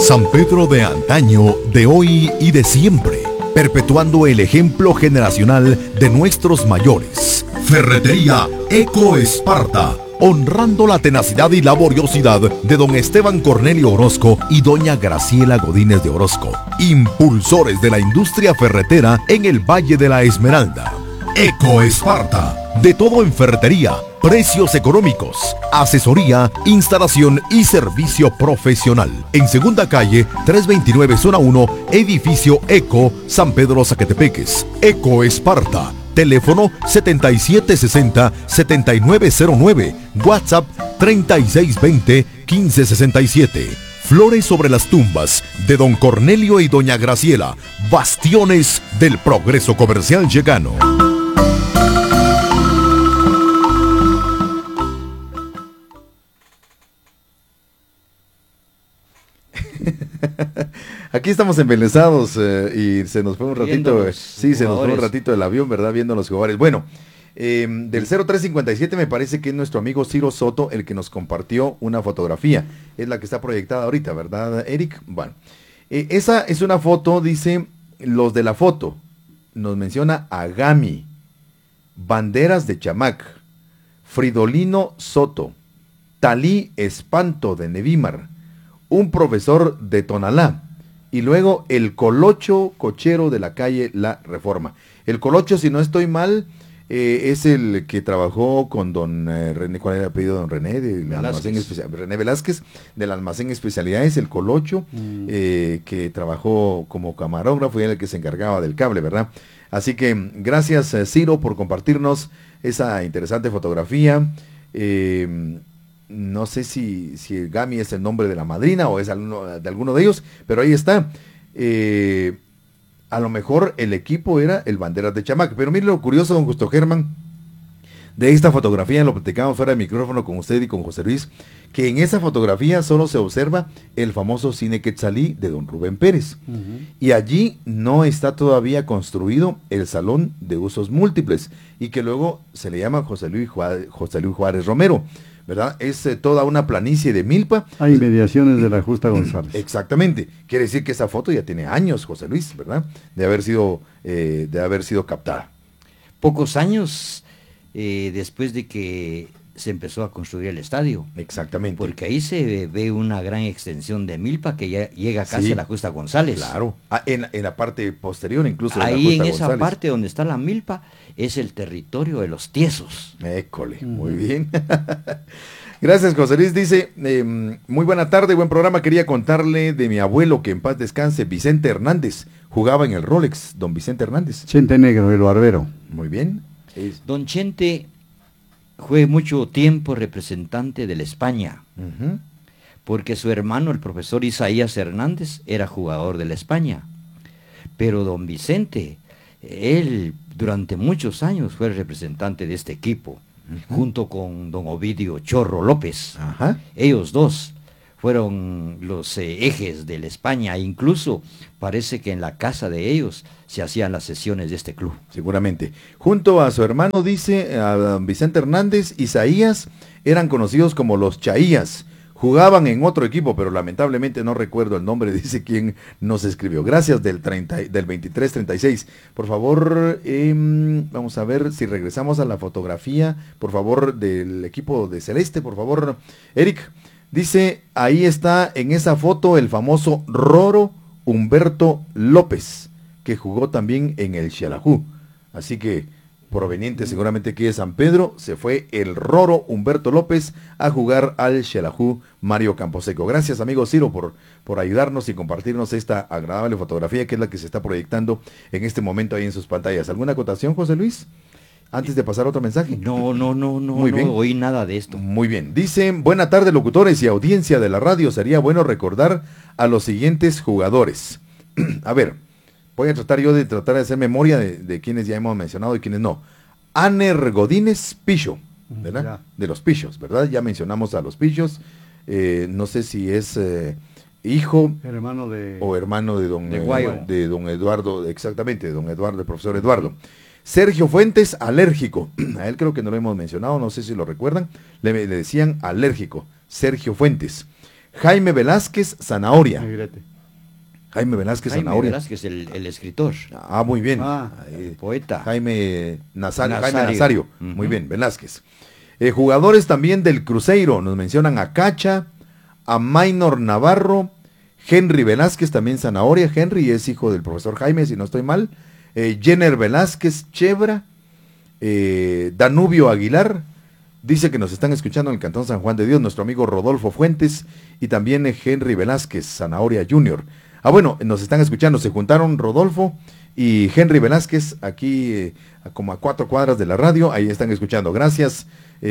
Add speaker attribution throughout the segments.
Speaker 1: San Pedro de antaño, de hoy y de siempre, perpetuando el ejemplo generacional de nuestros mayores. Ferretería Eco Esparta, honrando la tenacidad y laboriosidad de don Esteban Cornelio Orozco y doña Graciela Godínez de Orozco, impulsores de la industria ferretera en el Valle de la Esmeralda. Eco Esparta, de todo en ferretería, precios económicos, asesoría, instalación y servicio profesional. En Segunda Calle, 329 Zona 1, Edificio Eco, San Pedro Zacatepeques. Eco Esparta, teléfono 7760-7909, WhatsApp 3620-1567. Flores sobre las tumbas de don Cornelio y doña Graciela, bastiones del progreso comercial yecano. Aquí estamos embelesados y se nos fue un ratito, sí, se nos fue un ratito del avión, ¿verdad? Viendo los jugadores. Bueno, del 0357 me parece que es nuestro amigo Ciro Soto el que nos compartió una fotografía. Es la que está proyectada ahorita, ¿verdad, Eric? Bueno, esa es una foto, dice, los de la foto, nos menciona a Gami, Banderas de Chamac, Fridolino Soto, Talí Espanto de Nevímar, un profesor de Tonalá, y luego el Colocho Cochero de la calle La Reforma. El Colocho, si no estoy mal, es el que trabajó con don René, ¿cuál era el apellido de don René? René Velázquez, del almacén especialidades, el Colocho, que trabajó como camarógrafo y era el que se encargaba del cable, ¿verdad? Así que gracias, Ciro, por compartirnos esa interesante fotografía. No sé si el Gami es el nombre de la madrina o es de alguno de ellos, pero ahí está. A lo mejor el equipo era el Banderas de Chamac, pero mire lo curioso, don Justo Germán, de esta fotografía, lo platicamos fuera de micrófono con usted y con José Luis, que en esa fotografía solo se observa el famoso cine Quetzalí de don Rubén Pérez. Y allí no está todavía construido el salón de usos múltiples, y que luego se le llama José Luis Juárez Romero, ¿verdad? Es toda una planicie de milpa.
Speaker 2: Hay inmediaciones de la Justa González.
Speaker 1: Exactamente. Quiere decir que esa foto ya tiene años, José Luis, ¿verdad? De haber sido captada.
Speaker 3: Pocos años después de que se empezó a construir el estadio.
Speaker 1: Exactamente.
Speaker 3: Porque ahí se ve una gran extensión de milpa que ya llega casi a la Justa González.
Speaker 1: Claro. En la parte posterior incluso.
Speaker 3: Ahí de la Justa González. Parte donde está la milpa es el territorio de los tiesos.
Speaker 1: École, muy bien. Gracias, José Luis. Dice, muy buena tarde, buen programa. Quería contarle de mi abuelo, que en paz descanse, Vicente Hernández. Jugaba en el Rolex, don Vicente Hernández.
Speaker 2: Chente Negro, el barbero.
Speaker 1: Muy bien.
Speaker 3: Don Chente fue mucho tiempo representante de la España, porque su hermano, el profesor Isaías Hernández, era jugador de la España. Pero don Vicente, él durante muchos años fue representante de este equipo, junto con don Ovidio Chorro López. Ellos dos fueron los ejes de la España, e incluso parece que en la casa de ellos se hacían las sesiones de este club.
Speaker 1: Seguramente. Junto a su hermano, dice, a don Vicente Hernández, Isaías, eran conocidos como los Chaías. Jugaban en otro equipo, pero lamentablemente no recuerdo el nombre, dice quien nos escribió. Gracias del 2336. Por favor, vamos a ver si regresamos a la fotografía, por favor, del equipo de Celeste, por favor, Eric. Dice, ahí está en esa foto el famoso Roro Humberto López, que jugó también en el Xelajú. Así que, proveniente seguramente aquí de San Pedro, se fue el Roro Humberto López a jugar al Xelajú Mario Camposeco. Gracias, amigo Ciro, por ayudarnos y compartirnos esta agradable fotografía, que es la que se está proyectando en este momento ahí en sus pantallas. ¿Alguna acotación, José Luis? Antes de pasar a otro mensaje.
Speaker 3: No,
Speaker 1: Muy bien.
Speaker 3: Oí nada de esto.
Speaker 1: Muy bien. Dice, buena tarde, locutores y audiencia de la radio. Sería bueno recordar a los siguientes jugadores. A ver, voy a tratar de hacer memoria de quienes ya hemos mencionado y quienes no. Aner Godínez Picho, ¿verdad? Ya. De los Pichos, ¿verdad? Ya mencionamos a los Pichos. No sé si es hijo
Speaker 2: hermano de
Speaker 1: don Eduardo, exactamente, de don Eduardo, el profesor Eduardo. Sergio Fuentes, alérgico. A él creo que no lo hemos mencionado, no sé si lo recuerdan. Le decían alérgico. Sergio Fuentes. Jaime Velázquez Zanahoria.
Speaker 2: Negrete.
Speaker 1: Jaime Velázquez
Speaker 3: Jaime
Speaker 1: Zanahoria.
Speaker 3: Velázquez, el escritor.
Speaker 1: Muy bien.
Speaker 3: Poeta.
Speaker 1: Jaime Nazario.
Speaker 3: Uh-huh.
Speaker 1: Muy bien, Velázquez. Jugadores también del Cruzeiro. Nos mencionan a Cacha, a Maynor Navarro, Henry Velázquez, también Zanahoria. Henry es hijo del profesor Jaime, si no estoy mal. Jenner Velázquez Chebra, Danubio Aguilar. Dice que nos están escuchando en el Cantón San Juan de Dios, nuestro amigo Rodolfo Fuentes y también Henry Velázquez Zanahoria Jr. Bueno, nos están escuchando, se juntaron Rodolfo y Henry Velázquez aquí como a 4 cuadras de la radio, ahí están escuchando. Gracias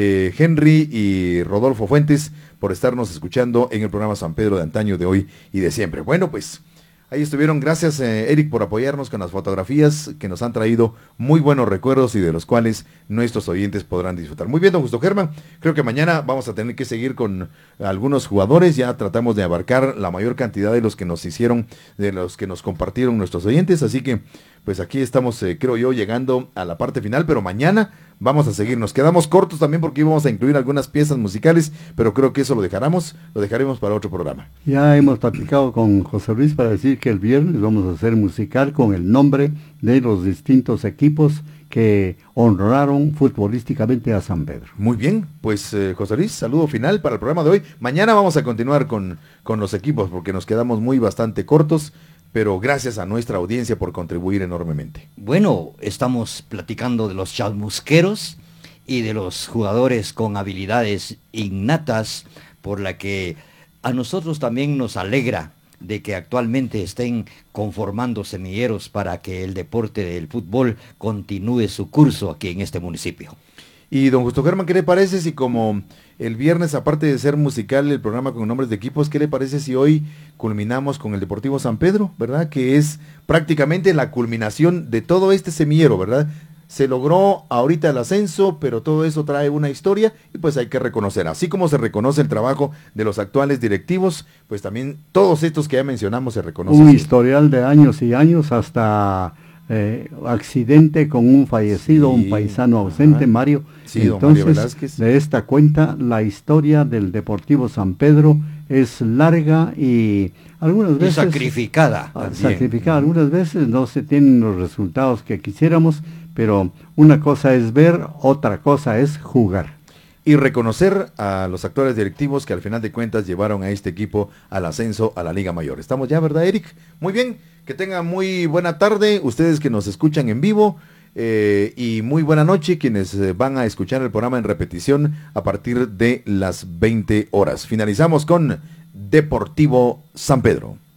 Speaker 1: Henry y Rodolfo Fuentes por estarnos escuchando en el programa San Pedro de antaño, de hoy y de siempre. Bueno, pues ahí estuvieron. Gracias Eric por apoyarnos con las fotografías que nos han traído muy buenos recuerdos y de los cuales nuestros oyentes podrán disfrutar. Muy bien, don Justo Germán, creo que mañana vamos a tener que seguir con algunos jugadores. Ya tratamos de abarcar la mayor cantidad de los que nos hicieron, de los que nos compartieron nuestros oyentes, así que pues aquí estamos, creo yo, llegando a la parte final, pero mañana vamos a seguir. Nos quedamos cortos también porque íbamos a incluir algunas piezas musicales, pero creo que eso lo dejaremos para otro programa.
Speaker 2: Ya hemos platicado con José Luis para decir que el viernes vamos a hacer musical con el nombre de los distintos equipos que honraron futbolísticamente a San Pedro.
Speaker 1: Muy bien, pues José Luis, saludo final para el programa de hoy. Mañana vamos a continuar con los equipos porque nos quedamos bastante cortos, pero gracias a nuestra audiencia por contribuir enormemente.
Speaker 3: Bueno, estamos platicando de los chalmusqueros y de los jugadores con habilidades innatas, por la que a nosotros también nos alegra de que actualmente estén conformando semilleros para que el deporte del fútbol continúe su curso aquí en este municipio.
Speaker 1: Y don Justo Germán, ¿qué le parece si como el viernes, aparte de ser musical el programa con nombres de equipos, qué le parece si hoy culminamos con el Deportivo San Pedro, ¿verdad? Que es prácticamente la culminación de todo este semillero, ¿verdad? Se logró ahorita el ascenso, pero todo eso trae una historia y pues hay que reconocer. Así como se reconoce el trabajo de los actuales directivos, pues también todos estos que ya mencionamos se reconocen.
Speaker 2: Un historial de años y años hasta accidente con un fallecido, un paisano ausente, Mario.
Speaker 1: Sí,
Speaker 2: entonces,
Speaker 1: don Mario Velázquez.
Speaker 2: De esta cuenta, la historia del Deportivo San Pedro es larga y algunas veces...
Speaker 3: sacrificada.
Speaker 2: Sacrificada. Algunas veces no se tienen los resultados que quisiéramos, pero una cosa es ver, otra cosa es jugar.
Speaker 1: Y reconocer a los actuales directivos que al final de cuentas llevaron a este equipo al ascenso a la Liga Mayor. Estamos ya, ¿verdad, Eric? Muy bien, que tengan muy buena tarde ustedes que nos escuchan en vivo y muy buena noche quienes van a escuchar el programa en repetición a partir de las 20 horas. Finalizamos con Deportivo San Pedro.